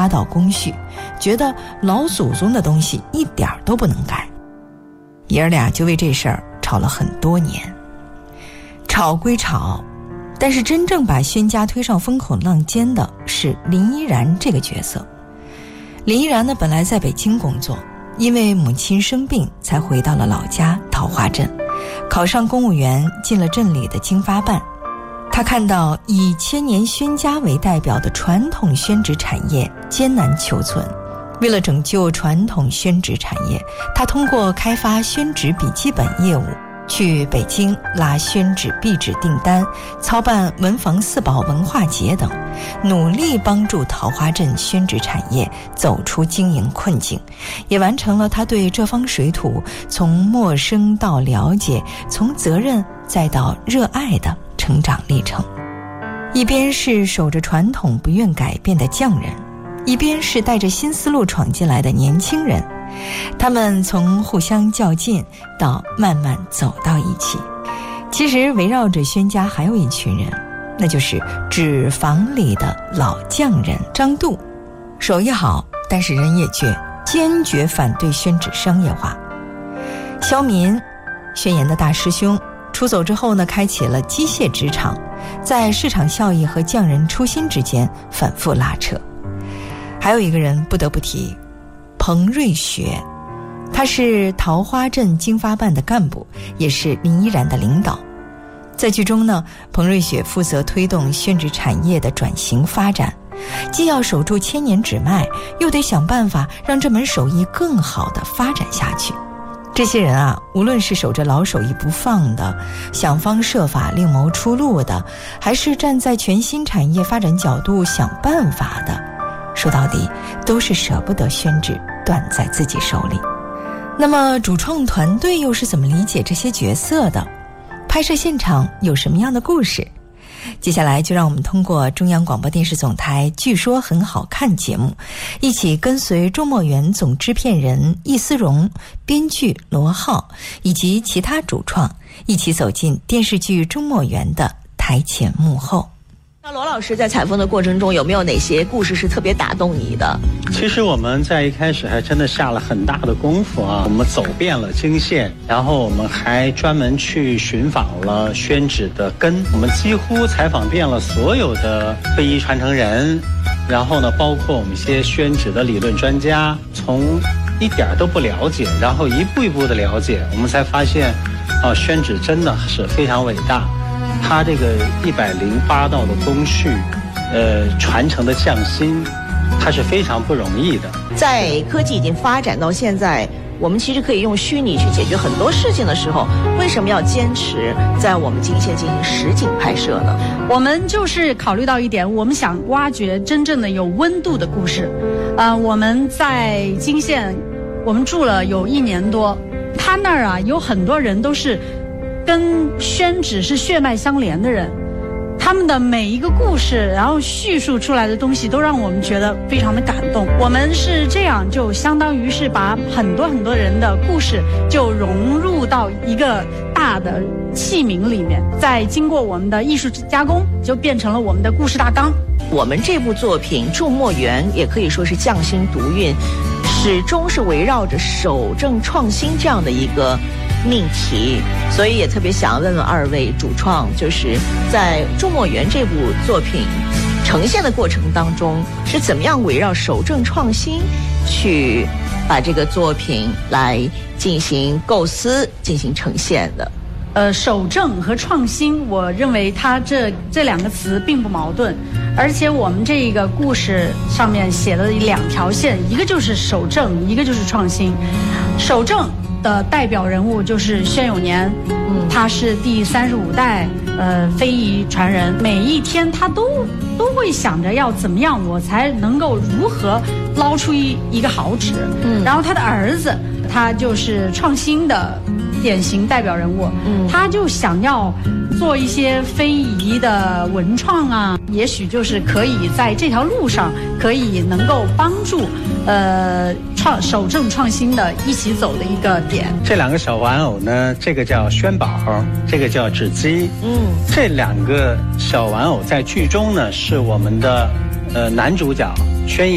道工序，觉得老祖宗的东西一点都不能改。爷儿俩就为这事儿吵了很多年。吵归吵，但是真正把宣家推上风口浪尖的是林依然这个角色。林依然呢，本来在北京工作，因为母亲生病才回到了老家桃花镇，考上公务员，进了镇里的经发办。他看到以千年宣家为代表的传统宣纸产业艰难求存，为了拯救传统宣纸产业，他通过开发宣纸笔记本业务，去北京拉宣纸壁纸订单，操办文房四宝文化节等，努力帮助桃花镇宣纸产业走出经营困境，也完成了他对这方水土从陌生到了解，从责任再到热爱的成长历程。一边是守着传统不愿改变的匠人，一边是带着新思路闯进来的年轻人，他们从互相较劲到慢慢走到一起。其实围绕着宣家还有一群人，那就是纸坊里的老匠人张度，手艺好，但是人也倔，坚决反对宣纸商业化。肖民，宣言的大师兄，出走之后呢，开启了机械纸厂，在市场效益和匠人初心之间反复拉扯。还有一个人不得不提，彭瑞雪，他是桃花镇经发办的干部，也是林依然的领导。在剧中呢，彭瑞雪负责推动宣纸产业的转型发展，既要守住千年纸脉，又得想办法让这门手艺更好地发展下去。这些人啊，无论是守着老手艺不放的，想方设法另谋出路的，还是站在全新产业发展角度想办法的，说到底都是舍不得宣纸断在自己手里。那么主创团队又是怎么理解这些角色的？拍摄现场有什么样的故事？接下来就让我们通过中央广播电视总台据说很好看节目，一起跟随周末园总制片人易思荣、编剧罗浩以及其他主创，一起走进电视剧周末园的台前幕后。 那罗老师在采风的过程中，有没有哪些故事是特别打动你的？ 其实我们在一开始还真的下了很大的功夫啊，我们走遍了经县，然后我们还专门去寻访了宣纸的根，我们几乎采访遍了所有的非遗传承人，然后呢，包括我们一些宣纸的理论专家，从一点都不了解，然后一步一步的了解，我们才发现，宣纸真的是非常伟大。它这个108道的工序，传承的匠心，它是非常不容易的。 在科技已经发展到现在，我们其实可以用虚拟去解决很多事情的时候，为什么要坚持在我们经县进行实景拍摄呢？ 我们就是考虑到一点，我们想挖掘真正的有温度的故事。我们在经县，我们住了有1年多，他那儿啊有很多人都是跟宣纸是血脉相连的人，他们的每一个故事，然后叙述出来的东西都让我们觉得非常的感动。我们是这样，就相当于是把很多很多人的故事就融入到一个大的器皿里面，再经过我们的艺术加工，就变成了我们的故事大纲。 我们这部作品《注墨园》也可以说是匠心独运，始终是围绕着守正创新这样的一个命题，所以也特别想问问二位主创，就是在《注墨园》这部作品呈现的过程当中，是怎么样围绕守正创新去把这个作品来进行构思、进行呈现的？ 守正和创新，我认为它这两个词并不矛盾，而且我们这个故事上面写了2条线，一个就是守正，一个就是创新。守正的代表人物就是宣永年，他是第35代非遗传人，每一天他都会想着要怎么样我才能够如何捞出一个好纸。然后他的儿子，他就是创新的典型代表人物，他就想要做一些非遗的文创啊，也许就是可以在这条路上可以能够帮助守正创新的一起走的一个点。 这2个小玩偶呢，这个叫宣宝，这个叫纸鸡。这2个小玩偶在剧中呢是我们的男主角宣